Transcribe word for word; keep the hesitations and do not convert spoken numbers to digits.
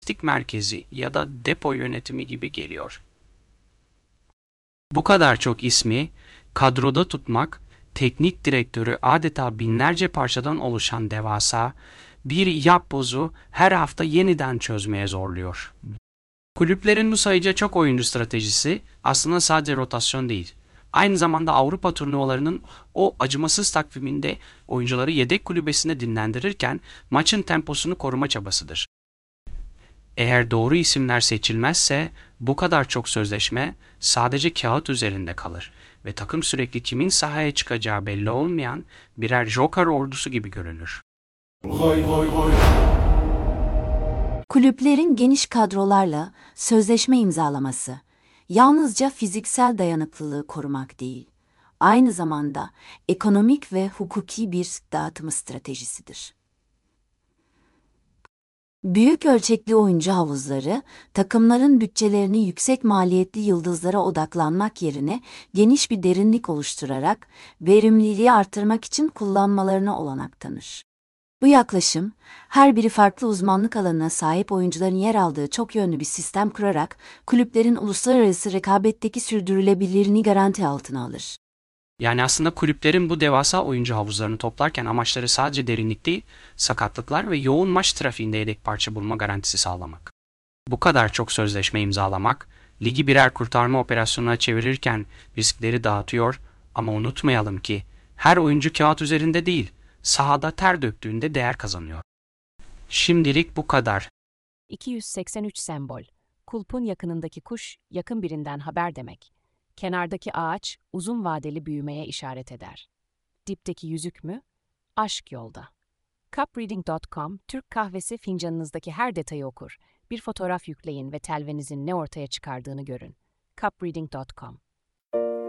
lojistik merkezi ya da depo yönetimi gibi geliyor. Bu kadar çok ismi kadroda tutmak, teknik direktörü adeta binlerce parçadan oluşan devasa bir yapbozu her hafta yeniden çözmeye zorluyor. Kulüplerin bu sayıca çok oyuncu stratejisi aslında sadece rotasyon değil. Aynı zamanda Avrupa turnuvalarının o acımasız takviminde oyuncuları yedek kulübesinde dinlendirirken maçın temposunu koruma çabasıdır. Eğer doğru isimler seçilmezse bu kadar çok sözleşme sadece kağıt üzerinde kalır ve takım sürekli kimin sahaya çıkacağı belli olmayan birer joker ordusu gibi görünür. Goy goy goy. Kulüplerin geniş kadrolarla sözleşme imzalaması yalnızca fiziksel dayanıklılığı korumak değil, aynı zamanda ekonomik ve hukuki bir dağıtım stratejisidir. Büyük ölçekli oyuncu havuzları, takımların bütçelerini yüksek maliyetli yıldızlara odaklanmak yerine geniş bir derinlik oluşturarak verimliliği artırmak için kullanmalarına olanak tanır. Bu yaklaşım, her biri farklı uzmanlık alanına sahip oyuncuların yer aldığı çok yönlü bir sistem kurarak kulüplerin uluslararası rekabetteki sürdürülebilirliğini garanti altına alır. Yani aslında kulüplerin bu devasa oyuncu havuzlarını toplarken amaçları sadece derinlik değil, sakatlıklar ve yoğun maç trafiğinde yedek parça bulma garantisi sağlamak. Bu kadar çok sözleşme imzalamak, ligi birer kurtarma operasyonuna çevirirken riskleri dağıtıyor ama unutmayalım ki her oyuncu kağıt üzerinde değil, sahada ter döktüğünde değer kazanıyor. Şimdilik bu kadar. iki yüz seksen üç sembol. Kulpun yakınındaki kuş, yakın birinden haber demek. Kenardaki ağaç, uzun vadeli büyümeye işaret eder. Dipteki yüzük mü? Aşk yolda. cupreading nokta com, Türk kahvesi fincanınızdaki her detayı okur. Bir fotoğraf yükleyin ve telvenizin ne ortaya çıkardığını görün. cupreading nokta com